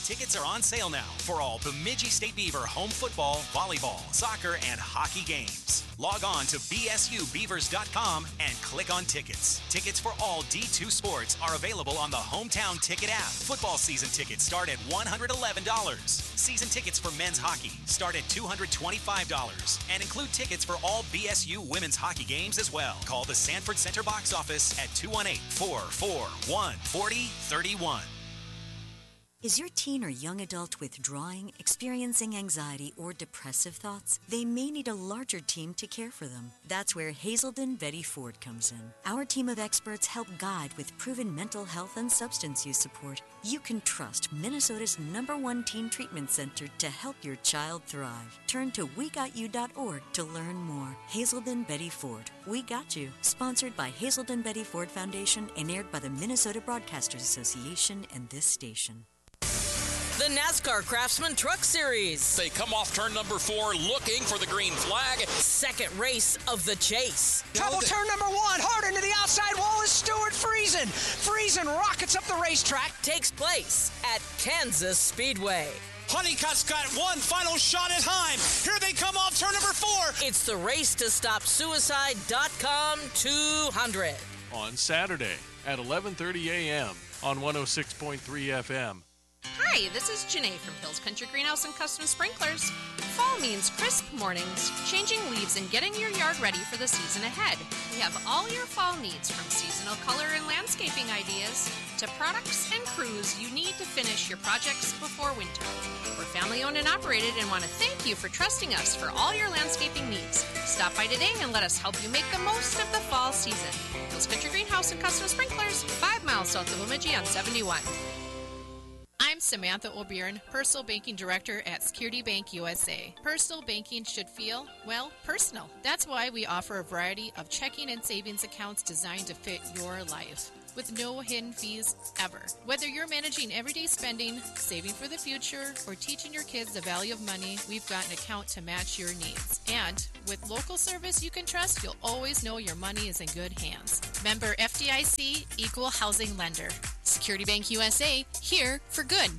Tickets are on sale now for all Bemidji State Beaver home football, volleyball, soccer, and hockey games. Log on to bsubeavers.com and click on tickets. Tickets for all D2 sports are available on the Hometown Ticket app. Football season tickets start at $111. Season tickets for men's hockey start at $225 and include tickets for all BSU women's hockey games as well. Call the Sanford Center box office at 218-441-4031. Is your teen or young adult withdrawing, experiencing anxiety, or depressive thoughts? They may need a larger team to care for them. That's where Hazelden Betty Ford comes in. Our team of experts help guide with proven mental health and substance use support. You can trust Minnesota's #1 teen treatment center to help your child thrive. Turn to WeGotYou.org to learn more. Hazelden Betty Ford. We Got You. Sponsored by Hazelden Betty Ford Foundation and aired by the Minnesota Broadcasters Association and this station. The NASCAR Craftsman Truck Series. They come off turn number 4 looking for the green flag. Second race of the chase. Trouble turn number 1. Hard into the outside wall is Stuart Friesen. Friesen rockets up the racetrack. Takes place at Kansas Speedway. Honeycutt's got one final shot at time. Here they come off turn number 4. It's the Race to Stop Suicide.com 200. On Saturday at 11:30 a.m. on 106.3 FM. Hi, this is Janae from Hills Country Greenhouse and Custom Sprinklers. Fall means crisp mornings, changing leaves, and getting your yard ready for the season ahead. We have all your fall needs, from seasonal color and landscaping ideas to products and crews you need to finish your projects before winter. We're family owned and operated and want to thank you for trusting us for all your landscaping needs. Stop by today and let us help you make the most of the fall season. Hills Country Greenhouse and Custom Sprinklers, 5 miles south of Bemidji on 71. I'm Samantha O'Byrne, Personal Banking Director at Security Bank USA. Personal banking should feel, well, personal. That's why we offer a variety of checking and savings accounts designed to fit your life, with no hidden fees ever. Whether you're managing everyday spending, saving for the future, or teaching your kids the value of money, we've got an account to match your needs. And with local service you can trust, you'll always know your money is in good hands. Member FDIC, Equal Housing Lender. Security Bank USA, here for good.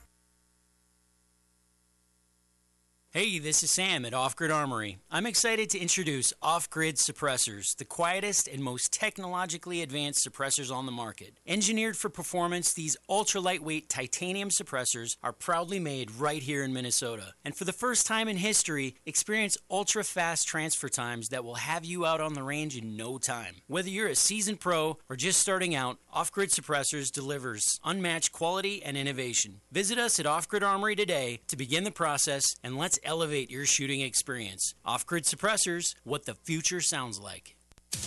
Hey, this is Sam at Off Grid Armory. I'm excited to introduce Off Grid Suppressors, the quietest and most technologically advanced suppressors on the market. Engineered for performance, these ultra-lightweight titanium suppressors are proudly made right here in Minnesota. And for the first time in history, experience ultra-fast transfer times that will have you out on the range in no time. Whether you're a seasoned pro or just starting out, Off Grid Suppressors delivers unmatched quality and innovation. Visit us at Off Grid Armory today to begin the process, and let's elevate your shooting experience. Off-Grid Suppressors, what the future sounds like.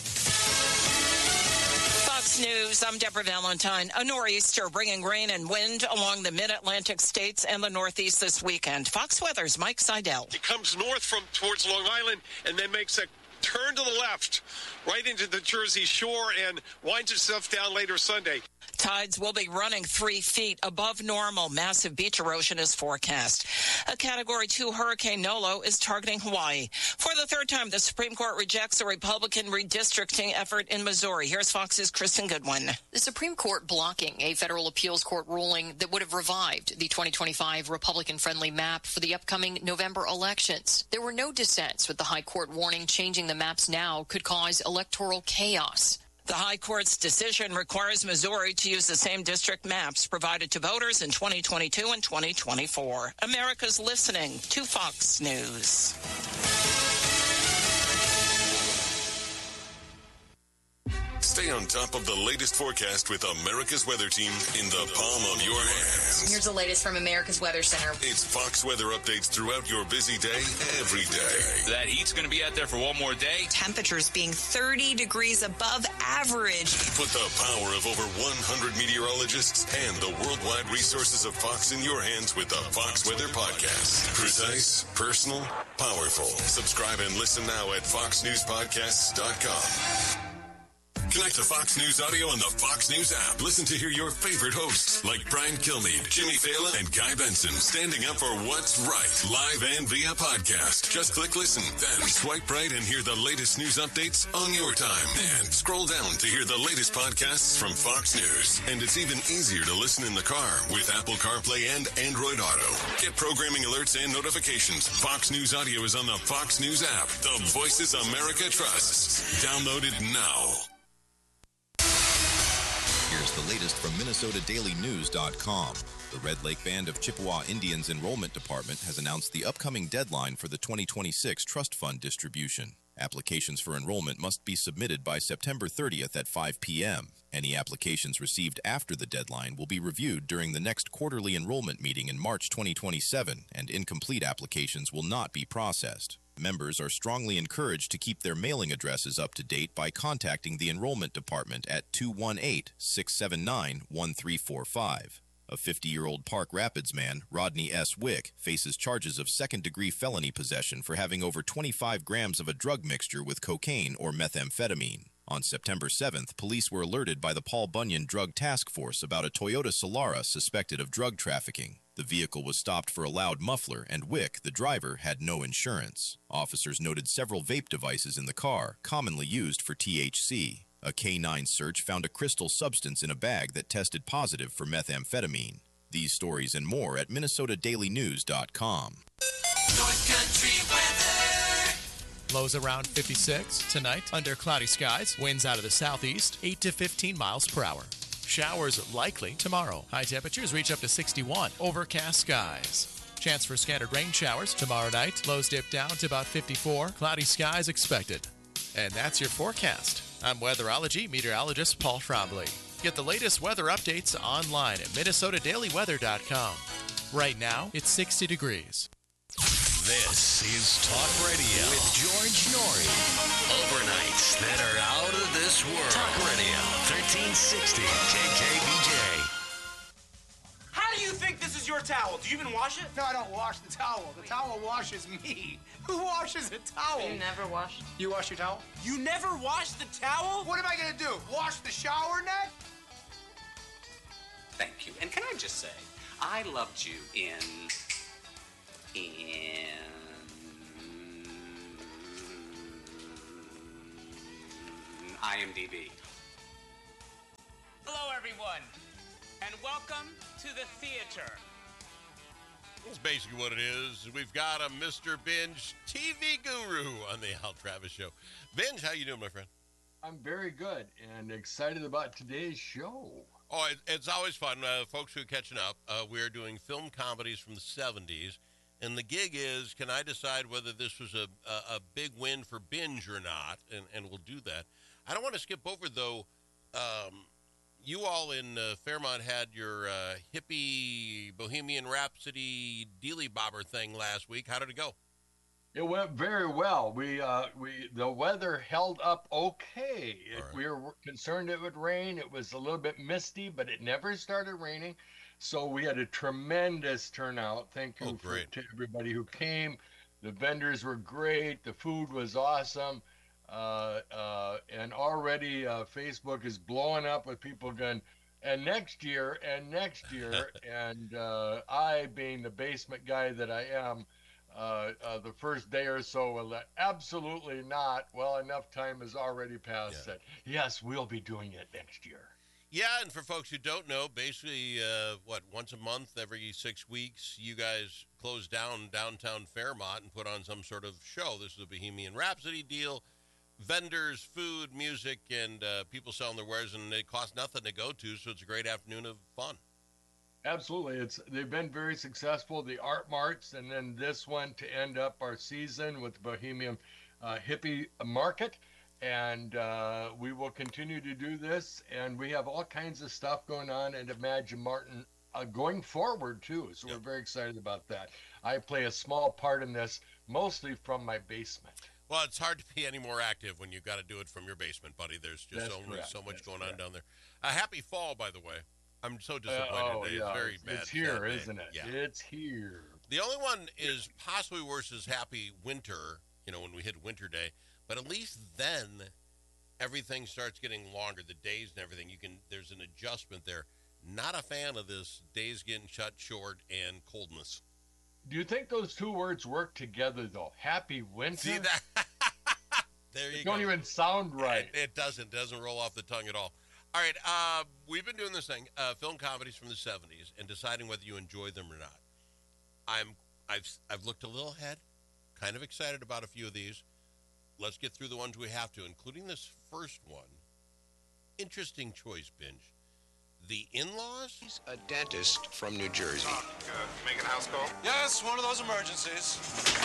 Fox News, I'm Deborah Valentine. A nor'easter bringing rain and wind along the mid-Atlantic states and the Northeast this weekend. Fox Weather's Mike Seidel. It comes north from towards Long Island and then makes a turn to the left right into the Jersey Shore and winds itself down later Sunday. Tides will be running 3 feet above normal. Massive beach erosion is forecast. A Category 2 Hurricane Nolo is targeting Hawaii. For the third time, the Supreme Court rejects a Republican redistricting effort in Missouri. Here's Fox's Kristen Goodwin. The Supreme Court blocking a federal appeals court ruling that would have revived the 2025 Republican-friendly map for the upcoming November elections. There were no dissents, with the High Court warning changing the maps now could cause electoral chaos. The High Court's decision requires Missouri to use the same district maps provided to voters in 2022 and 2024. America's listening to Fox News. Stay on top of the latest forecast with America's Weather Team in the palm of your hands. Here's the latest from America's Weather Center. It's Fox weather updates throughout your busy day, every day. That heat's going to be out there for one more day. Temperatures being 30 degrees above average. Put the power of over 100 meteorologists and the worldwide resources of Fox in your hands with the Fox Weather Podcast. Precise, personal, powerful. Subscribe and listen now at foxnewspodcasts.com. Connect to Fox News Audio on the Fox News app. Listen to hear your favorite hosts like Brian Kilmeade, Jimmy Fallon, and Guy Benson standing up for what's right, live and via podcast. Just click listen, then swipe right and hear the latest news updates on your time. And scroll down to hear the latest podcasts from Fox News. And it's even easier to listen in the car with Apple CarPlay and Android Auto. Get programming alerts and notifications. Fox News Audio is on the Fox News app. The Voices America trusts. Download it now. Here's the latest from MinnesotaDailyNews.com. The Red Lake Band of Chippewa Indians Enrollment Department has announced the upcoming deadline for the 2026 Trust Fund distribution. Applications for enrollment must be submitted by September 30th at 5 p.m. Any applications received after the deadline will be reviewed during the next quarterly enrollment meeting in March 2027, and incomplete applications will not be processed. Members are strongly encouraged to keep their mailing addresses up to date by contacting the Enrollment Department at 218-679-1345. A 50-year-old Park Rapids man, Rodney S. Wick, faces charges of second-degree felony possession for having over 25 grams of a drug mixture with cocaine or methamphetamine. On September 7th, police were alerted by the Paul Bunyan Drug Task Force about a Toyota Solara suspected of drug trafficking. The vehicle was stopped for a loud muffler, and Wick, the driver, had no insurance. Officers noted several vape devices in the car, commonly used for THC. A K-9 search found a crystal substance in a bag that tested positive for methamphetamine. These stories and more at MinnesotaDailyNews.com. North Country weather. Lows around 56 tonight under cloudy skies. Winds out of the southeast, 8 to 15 miles per hour. Showers likely tomorrow. High temperatures reach up to 61. Overcast skies. Chance for scattered rain showers tomorrow night. Lows dip down to about 54. Cloudy skies expected. And that's your forecast. I'm weatherology meteorologist Paul Trombley. Get the latest weather updates online at MinnesotaDailyWeather.com. Right now, it's 60 degrees. This is Talk Radio with George Norrie. Overnights that are out of this world. Talk Radio, 1360 KKBJ. How do you think this is your towel? Do you even wash it? No, I don't wash the towel. The towel washes me. Who washes a towel? You never washed. You wash your towel? You never washed the towel? What am I going to do? Wash the shower net? Thank you. And can I just say, I loved you in IMDb. Hello, everyone, and welcome to the theater. That's basically what it is. We've got a Mr. Binge TV guru on the Al Travis Show. Binge, how you doing, my friend? I'm very good and excited about today's show. Oh, it's always fun. Folks who are catching up, we're doing film comedies from the 70s, and the gig is, can I decide whether this was a big win for Binge or not, and we'll do that. I don't want to skip over, though, you all in Fairmont had your hippie Bohemian Rhapsody Dealey Bobber thing last week. How did it go? It went very well. The weather held up okay. Right. We were concerned it would rain. It was a little bit misty, but it never started raining. So we had a tremendous turnout. Thank you to everybody who came. The vendors were great. The food was awesome. And already Facebook is blowing up with people going, and next year, and I, being the basement guy that I am, the first day or so will let, absolutely not. Well, enough time has already passed that, yes, we'll be doing it next year. Yeah, and for folks who don't know, basically, once a month, every 6 weeks, you guys close down downtown Fairmont and put on some sort of show. This is a Bohemian Rhapsody deal. Vendors, food, music, and people selling their wares, and it costs nothing to go to, so it's a great afternoon of fun. Absolutely. They've been very successful, the art marts, and then this one to end up our season with the Bohemian Hippie Market. And we will continue to do this, and we have all kinds of stuff going on at Imagine Martin going forward, too. So we're very excited about that. I play a small part in this, mostly from my basement. Well, it's hard to be any more active when you've got to do it from your basement, buddy. There's just so much going on down there. Happy fall, by the way. I'm so disappointed today. It's very bad. It's here, isn't it? Yeah. It's here. The only one is possibly worse is Happy Winter, when we hit Winter Day. But at least then everything starts getting longer, the days and everything. There's an adjustment there. Not a fan of this days getting shut short and coldness. Do you think those two words work together, though? Happy winter? See that? There you It go. don't even sound right. It doesn't roll off the tongue at all. All right, we've been doing this thing, film comedies from the 70s, and deciding whether you enjoy them or not. I've looked a little ahead, kind of excited about a few of these. Let's get through the ones we have to, including this first one. Interesting choice, Binge. The In-Laws? He's a dentist from New Jersey. Making a house call? Yes, one of those emergencies.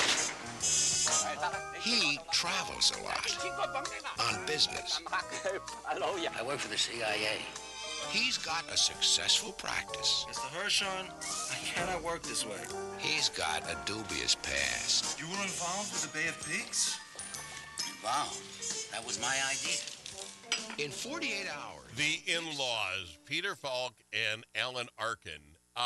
He travels a lot on business. Hello, yeah. I work for the CIA. He's got a successful practice. Mr. Hershon, I cannot work this way. He's got a dubious past. You were involved with the Bay of Pigs? Involved? That was my idea. In 48 hours. The In-Laws, Peter Falk and Alan Arkin.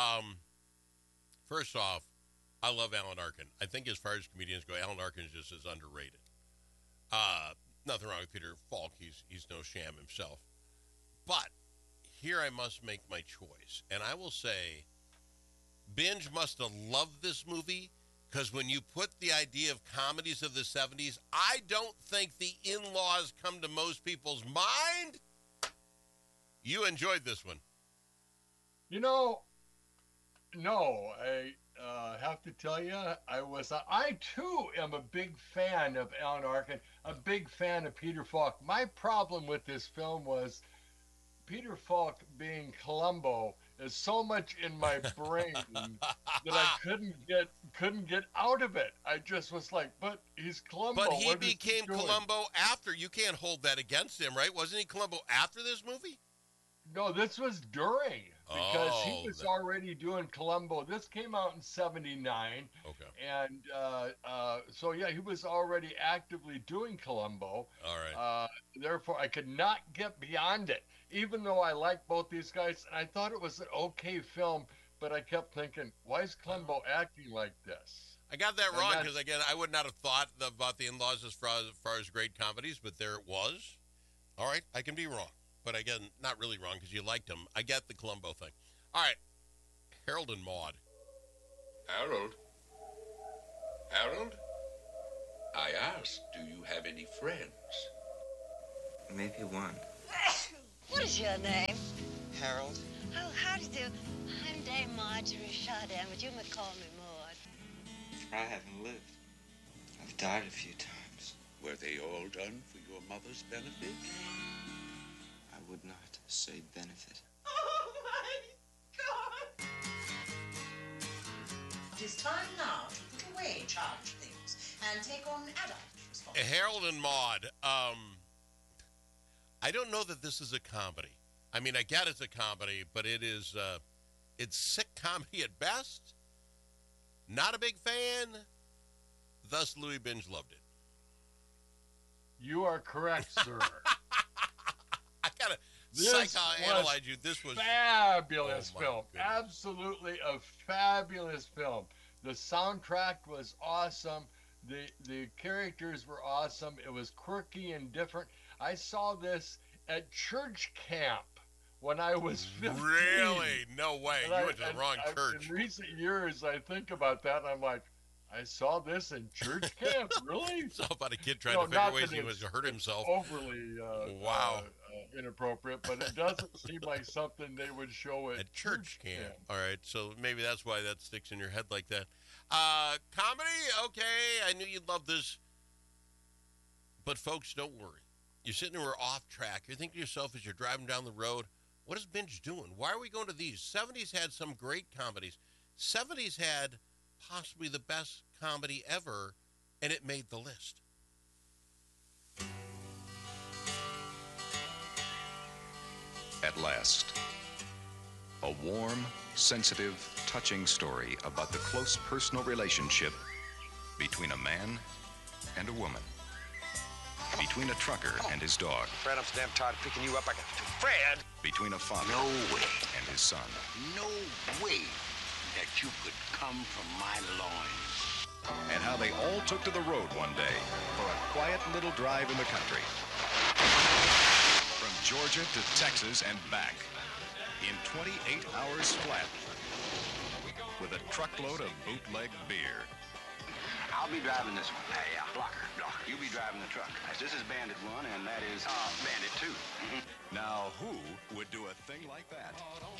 First off, I love Alan Arkin. I think as far as comedians go, Alan Arkin is just as underrated. Nothing wrong with Peter Falk. He's no sham himself. But here I must make my choice. And I will say, Binge must have loved this movie, because when you put the idea of comedies of the 70s, I don't think The In-Laws come to most people's mind. You enjoyed this one. You know, no, I have to tell you, I too am a big fan of Alan Arkin, a big fan of Peter Falk. My problem with this film was Peter Falk being Columbo is so much in my brain that I couldn't get out of it. I just was like, but he's Columbo. But he became Columbo after. You can't hold that against him, right? Wasn't he Columbo after this movie? No, this was during, because he was already doing Columbo. This came out in '79. Okay. And so, yeah, he was already actively doing Columbo. All right. Therefore, I could not get beyond it, even though I like both these guys. And I thought it was an okay film, but I kept thinking, why is Columbo acting like this? I got that wrong, because, again, I would not have thought about The In-Laws as far as great comedies, but there it was. All right, I can be wrong. But again, not really wrong, because you liked him. I get the Columbo thing. All right, Harold and Maude. Harold? Harold? I asked, do you have any friends? Maybe one. What is your name? Harold? Oh, how do you do? I'm Dame Marjorie Chardin, but you may call me Maud. I haven't lived. I've died a few times. Were they all done for your mother's benefit? I would not say benefit. Oh, my God! It is time now to put away charged things and take on adult responsibility. Harold and Maude. I don't know that this is a comedy. I mean, I get it's a comedy, but it's sick comedy at best. Not a big fan. Thus, Louis Binge loved it. You are correct, sir. I gotta psychoanalyze you. This was fabulous film. Goodness. Absolutely a fabulous film. The soundtrack was awesome. The characters were awesome. It was quirky and different. I saw this at church camp when I was 15. Really? No way. You went to the wrong church. In recent years, I think about that, and I'm like, I saw this in church camp? Really? It's all about a kid trying to figure ways he was to hurt himself. Overly wow. Inappropriate, but it doesn't seem like something they would show at church camp. All right, so maybe that's why that sticks in your head like that. Comedy? Okay, I knew you'd love this. But folks, don't worry. You're sitting there, we're off track. You're thinking to yourself as you're driving down the road, what is Binge doing? Why are we going to these? 70s had some great comedies. 70s had possibly the best comedy ever, and it made the list. At last, a warm, sensitive, touching story about the close personal relationship between a man and a woman, between a trucker and his dog. Fred, I'm so damn tired of picking you up. I got to Fred! Between a father and his son. No way that you could come from my loins. And how they all took to the road one day for a quiet little drive in the country. From Georgia to Texas and back in 28 hours flat with a truckload of bootleg beer. I'll be driving this one. Hey, Blocker. You be driving the truck. This is Bandit 1, and that is Bandit 2. Now, who would do a thing like that?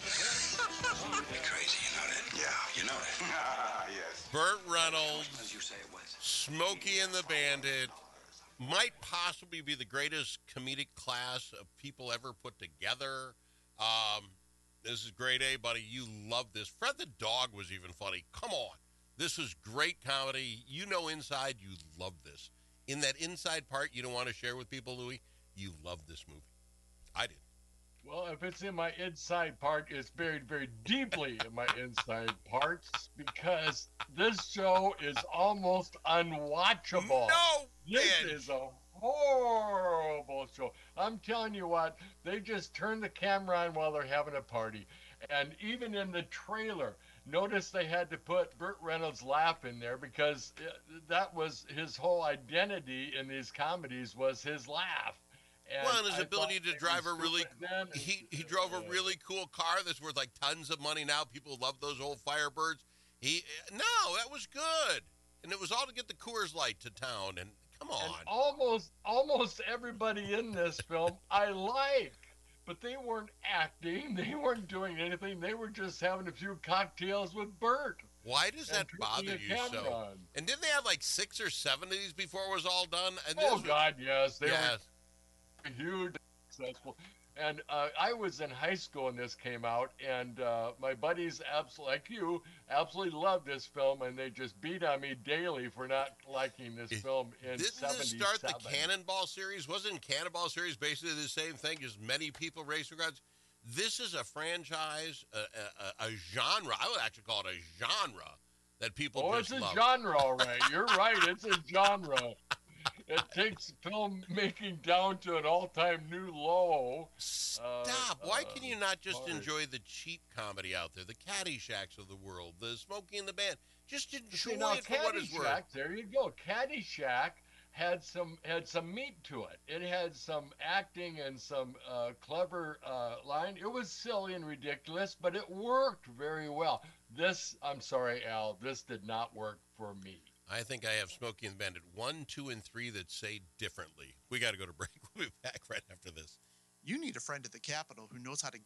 You're crazy, you know that? Yeah, you know that. Yes. Burt Reynolds, As you say it was. Smokey and the Bandit, might possibly be the greatest comedic class of people ever put together. This is grade A, buddy. You love this. Fred the Dog was even funny. Come on. This is great comedy. You know inside you love this. In that inside part you don't want to share with people, Louis, you love this movie. I did. Well, if it's in my inside part, it's buried very deeply in my inside parts because this show is almost unwatchable. No, this is a horrible show. I'm telling you what, they just turn the camera on while they're having a party. And even in the trailer, notice they had to put Burt Reynolds' laugh in there because that was his whole identity in these comedies was his laugh. And well, and his ability to drive a really, he drove a really cool car that's worth like tons of money now. People love those old Firebirds. No, that was good. And it was all to get the Coors Light to town. And come on. And almost everybody in this film I like. But they weren't acting. They weren't doing anything. They were just having a few cocktails with Bert. Why does that bother you so? And didn't they have like 6 or 7 of these before it was all done? And God, yes. They were huge, successful. And I was in high school when this came out, and my buddies, like you, absolutely loved this film, and they just beat on me daily for not liking this film in 77. Didn't this start the Cannonball series? Wasn't Cannonball series basically the same thing, just many people racing guns? This is a franchise, a genre. I would actually call it a genre that people just love. Oh, it's a genre, all right. You're right. It's a genre. It takes filmmaking down to an all-time new low. Stop. Why can you not just enjoy the cheap comedy out there, the Caddyshack of the world, the Smokey and the Band? Just enjoy it for what it's worth. There you go. Caddyshack had some meat to it. It had some acting and some clever line. It was silly and ridiculous, but it worked very well. I'm sorry, Al, this did not work for me. I think I have Smokey and the Bandit 1, 2, and 3 that say differently. We got to go to break. We'll be back right after this. You need a friend at the Capitol who knows how to